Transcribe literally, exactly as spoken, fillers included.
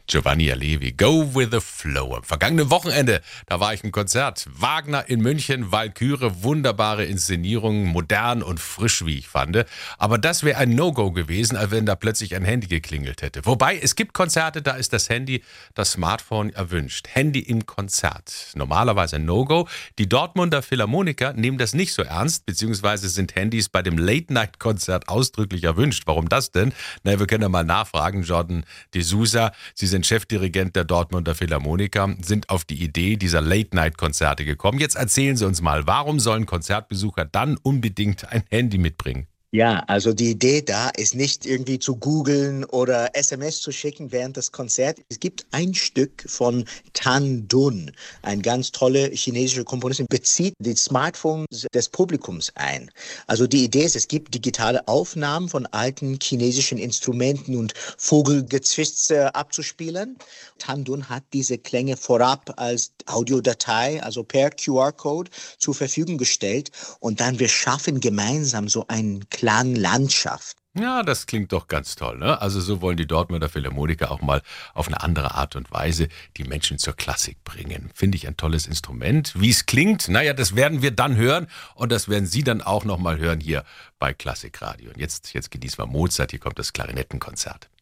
Giovanni Allevi, Go with the Flow. Am vergangenen Wochenende, da war ich im Konzert. Wagner in München, Walküre, wunderbare Inszenierung, modern und frisch, wie ich fand. Aber das wäre ein No-Go gewesen, als wenn da plötzlich ein Handy geklingelt hätte. Wobei, es gibt Konzerte, da ist das Handy, das Smartphone erwünscht. Handy im Konzert. Normalerweise ein No-Go. Die Dortmunder Philharmoniker nehmen das nicht so ernst, beziehungsweise sind Handys bei dem Late-Night-Konzert ausdrücklich erwünscht. Warum das denn? Na, wir können ja mal nachfragen. Jordan de Sousa, Sie sind Chefdirigent der Dortmunder Philharmoniker, sind auf die Idee dieser Late-Night-Konzerte gekommen. Jetzt erzählen Sie uns mal, warum sollen Konzertbesucher dann unbedingt ein Handy mitbringen? Ja, also die Idee da ist nicht irgendwie zu googeln oder S M S zu schicken während des Konzerts. Es gibt ein Stück von Tan Dun, ein ganz tolle chinesische Komponistin, bezieht die Smartphones des Publikums ein. Also die Idee ist, es gibt digitale Aufnahmen von alten chinesischen Instrumenten und Vogelgezwitscher abzuspielen. Tan Dun hat diese Klänge vorab als Audiodatei, also per Q R-Code zur Verfügung gestellt und dann wir schaffen gemeinsam so einen Klanglandschaft. Ja, das klingt doch ganz toll, ne? Also so wollen die Dortmunder Philharmoniker auch mal auf eine andere Art und Weise die Menschen zur Klassik bringen. Finde ich ein tolles Instrument. Wie es klingt, naja, das werden wir dann hören und das werden Sie dann auch noch mal hören hier bei Klassikradio. Und jetzt, jetzt genießen wir Mozart, hier kommt das Klarinettenkonzert.